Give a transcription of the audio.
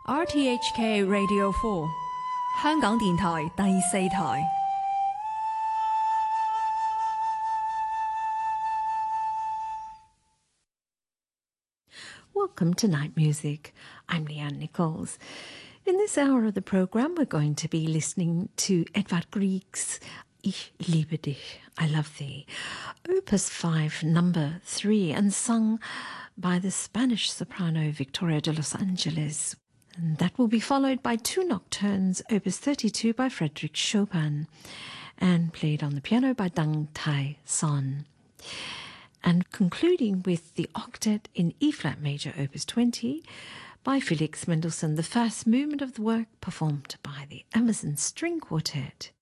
RTHK Radio 4香港電台第四台。 Welcome to Night Music. I'm Leanne Nichols. In this hour of the programme, we're going to be listening to Edvard Grieg's Ich liebe dich, I love thee, Opus 5, number 3, and sung by the Spanish soprano Victoria de Los Angeles. And that will be followed by two nocturnes, Opus 32 by Frédéric Chopin, and played on the piano by Dang Tai Son. And concluding with the octet in E-flat major, Opus 20, by Felix Mendelssohn, the first movement of the work performed by the Emerson String Quartet.